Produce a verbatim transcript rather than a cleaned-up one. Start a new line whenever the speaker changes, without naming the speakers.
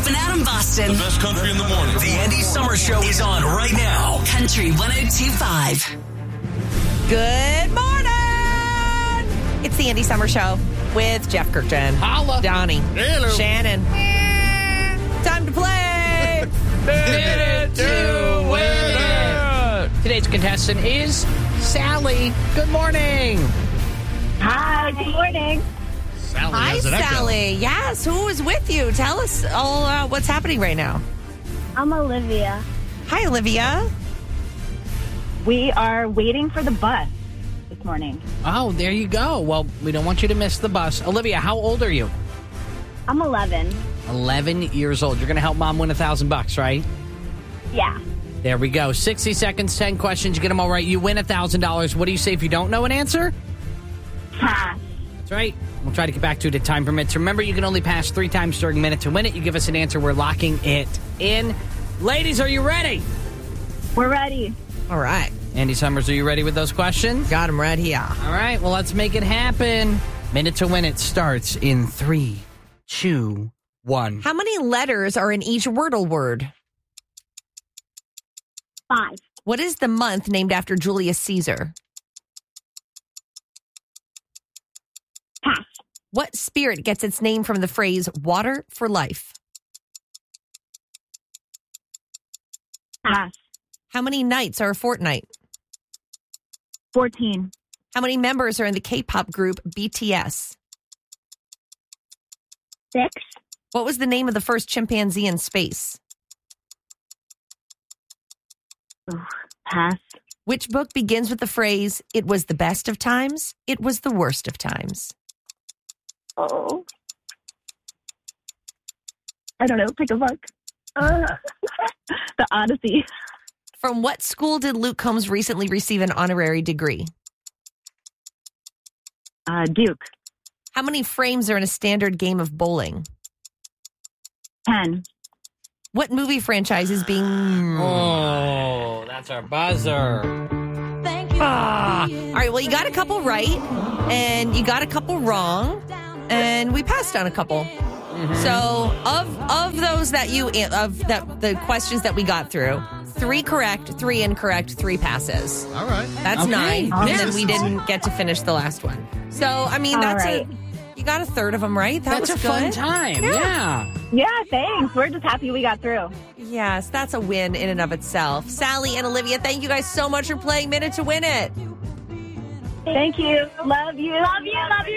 Brooke and Adam Boston.
The best country in the morning.
The Andy Summer Show is on right now. Country one oh two point five.
Good morning. It's the Andy Summer Show with Jeff Kirkton.
Holla.
Donnie.
Hello.
Shannon. Time to play.
Minute to win it. Today's contestant is Sally. Good morning.
Hi, good morning.
Sally
Hi,
has an echo.
Sally. Yes, who is with you? Tell us all uh, what's happening right now.
I'm Olivia.
Hi, Olivia.
We are waiting for the bus this morning.
Oh, there you go. Well, we don't want you to miss the bus. Olivia, how old are you?
I'm eleven.
eleven years old. You're going to help Mom win a thousand bucks, right?
Yeah.
There we go. sixty seconds, ten questions. You get them all right. You win a thousand dollars. What do you say if you don't know an answer?
Pass.
That's right. We'll try to get back to it if time permits. Remember, you can only pass three times during Minute to Win It. You give us an answer, we're locking it in. Ladies, are you ready?
We're ready.
All right.
Andy Summers, are you ready with those questions?
Got him right here.
All right, well, let's make it happen. Minute to Win It starts in three, two, one.
How many letters are in each Wordle word?
Five.
What is the month named after Julius Caesar?
Pass.
What spirit gets its name from the phrase water for life?
Pass.
How many nights are a fortnight?
Fourteen.
How many members are in the K-pop group B T S?
Six.
What was the name of the first chimpanzee in space?
Ugh, pass.
Which book begins with the phrase, it was the best of times, it was the worst of times?
Oh. I don't know. Pick a book. Uh, the Odyssey.
From what school did Luke Combs recently receive an honorary degree?
Uh, Duke.
How many frames are in a standard game of bowling?
Ten.
What movie franchise is being...
Oh, that's our buzzer.
Ah. All right, well, you got a couple right, and you got a couple wrong, and we passed on a couple. Mm-hmm. So, of of those that you of that the questions that we got through, three correct, three incorrect, three passes.
All right.
That's
Okay.
nine,
Awesome.
and then we didn't get to finish the last one. So, I mean,
All
that's
right.
a you got a third of them right. That
That's a
was
fun
good.
time.
Yeah.
Yeah.
Yeah, thanks. We're just happy we got through.
Yes, that's a win in and of itself. Sally and Olivia, thank you guys so much for playing Minute to Win It.
Thank you. Love you. Love you. Love you.